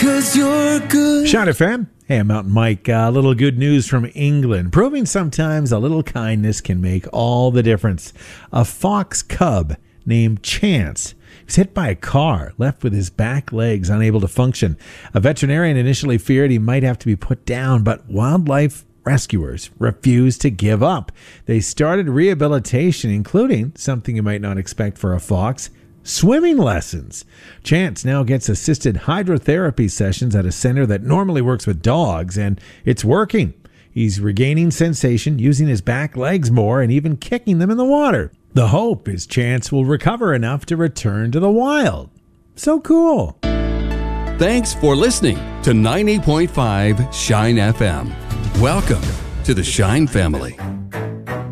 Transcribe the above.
'cause you're good. Shine FM. Hey, I'm Mountain Mike. A little good news from England, proving sometimes a little kindness can make all the difference. A fox cub named Chance was hit by a car, left with his back legs unable to function. A veterinarian initially feared he might have to be put down, but wildlife rescuers refused to give up. They started rehabilitation, including something you might not expect for a fox: swimming lessons. Chance now gets assisted hydrotherapy sessions at a center that normally works with dogs, and it's working. He's regaining sensation, using his back legs more, and even kicking them in the water. The hope is Chance will recover enough to return to the wild. So cool. Thanks for listening to 90.5 Shine FM. Welcome to the Shine family.